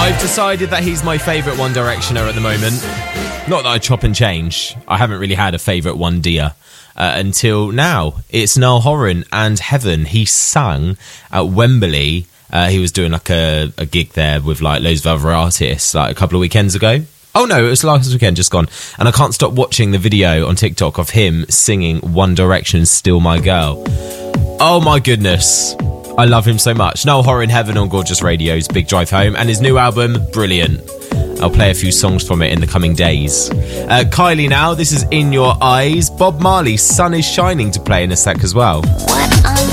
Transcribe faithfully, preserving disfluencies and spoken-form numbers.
I've decided that he's my favourite One Directioner at the moment. Not that I chop and change. I haven't really had a favourite One Dia uh, until now. It's Niall Horan and Heaven. He sang at Wembley. Uh, he was doing like a, a gig there with like loads of other artists like a couple of weekends ago. Oh no, it was last weekend, just gone. And I can't stop watching the video on TikTok of him singing One Direction's Still My Girl. Oh my goodness. I love him so much. Niall Horan, Heaven on Gorgeous Radio's Big Drive Home. And his new album, brilliant. I'll play a few songs from it in the coming days. Uh, Kylie now, this is In Your Eyes. Bob Marley's Sun Is Shining to play in a sec as well. What